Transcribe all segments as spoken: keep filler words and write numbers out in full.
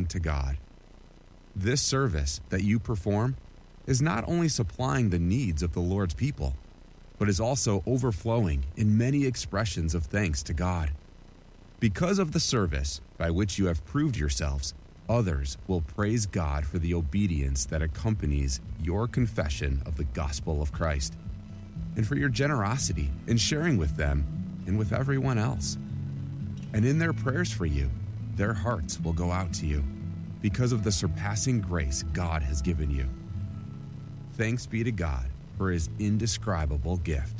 important to God. This service that you perform is not only supplying the needs of the Lord's people, but is also overflowing in many expressions of thanks to God. Because of the service by which you have proved yourselves, others will praise God for the obedience that accompanies your confession of the gospel of Christ, and for your generosity in sharing with them and with everyone else. And in their prayers for you, their hearts will go out to you because of the surpassing grace God has given you. Thanks be to God for his indescribable gift.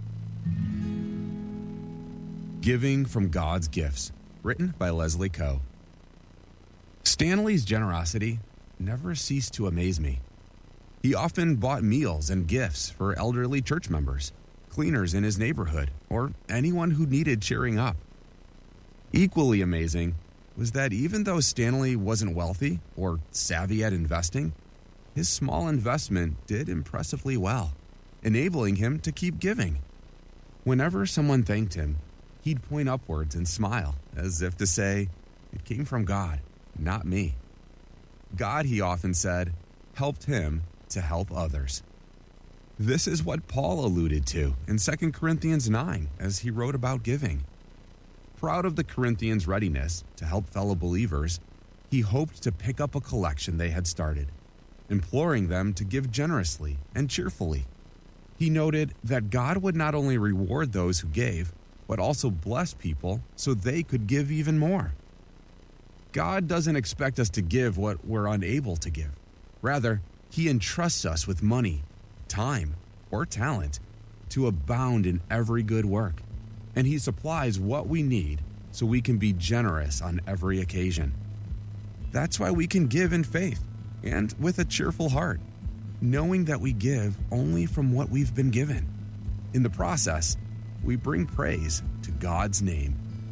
Giving from God's Gifts, written by Leslie Coe. Stanley's generosity never ceased to amaze me. He often bought meals and gifts for elderly church members, cleaners in his neighborhood, or anyone who needed cheering up. Equally amazing was that even though Stanley wasn't wealthy or savvy at investing, his small investment did impressively well, enabling him to keep giving. Whenever someone thanked him, he'd point upwards and smile, as if to say, "It came from God, not me." God, he often said, helped him to help others. This is what Paul alluded to in Second Corinthians nine as he wrote about giving. Proud of the Corinthians' readiness to help fellow believers, he hoped to pick up a collection they had started, imploring them to give generously and cheerfully. He noted that God would not only reward those who gave, but also bless people so they could give even more. God doesn't expect us to give what we're unable to give. Rather, he entrusts us with money, time, or talent to abound in every good work, and he supplies what we need so we can be generous on every occasion. That's why we can give in faith and with a cheerful heart, knowing that we give only from what we've been given. In the process, we bring praise to God's name.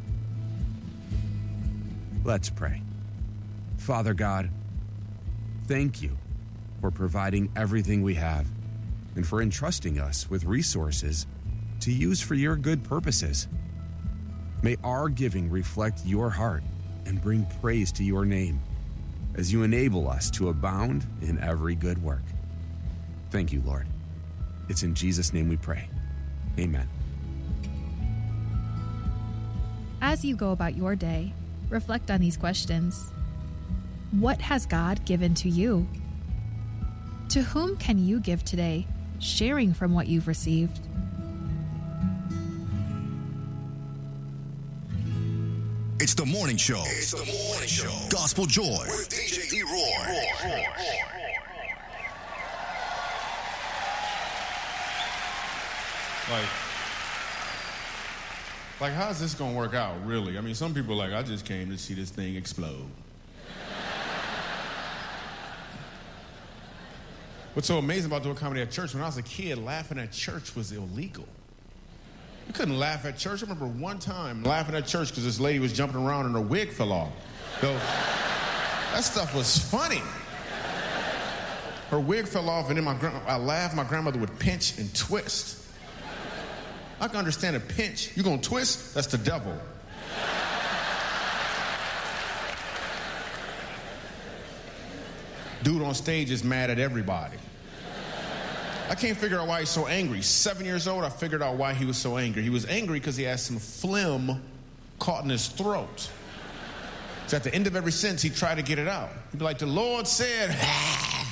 Let's pray. Father God, thank you for providing everything we have and for entrusting us with resources to use for your good purposes. May our giving reflect your heart and bring praise to your name as you enable us to abound in every good work. Thank you, Lord. It's in Jesus' name we pray. Amen. As you go about your day, reflect on these questions. What has God given to you? To whom can you give today, sharing from what you've received? It's the morning show. It's the morning show. Gospel Joy with D J D-Roy. Like, like, how's this going to work out, really? I mean, some people are like, I just came to see this thing explode. What's so amazing about doing comedy at church, when I was a kid, laughing at church was illegal. You couldn't laugh at church. I remember one time laughing at church because this lady was jumping around and her wig fell off. So that stuff was funny. Her wig fell off, and then my gra- I laughed. My grandmother would pinch and twist. I can understand a pinch. You gonna twist? That's the devil. Dude on stage is mad at everybody. I can't figure out why he's so angry. Seven years old, I figured out why he was so angry. He was angry because he had some phlegm caught in his throat. So at the end of every sentence, he'd try to get it out. He'd be like, the Lord said, ah.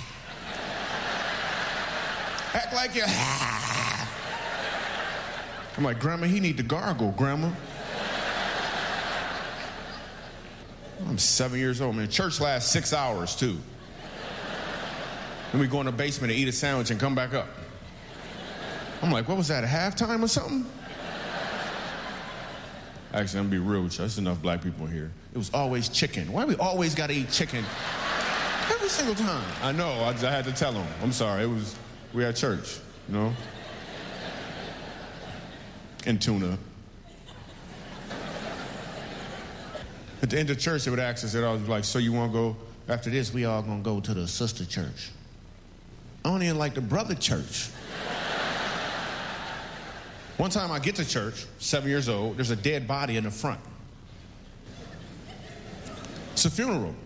Act like you, ah. I'm like, Grandma, he need to gargle, Grandma. I'm seven years old, man. Church lasts six hours, too. Then we go in the basement and eat a sandwich and come back up. I'm like, what was that, a halftime or something? Actually, I'm gonna be real with you. There's enough black people here. It was always chicken. Why we always gotta eat chicken every single time? I know, I, I had to tell them. I'm sorry, it was, we at church, you know? And tuna. At the end of church, they would ask us, they'd always be like, so you wanna go, after this, we all gonna go to the sister church. I don't even like the brother church. One time I get to church, seven years old, there's a dead body in the front. It's a funeral.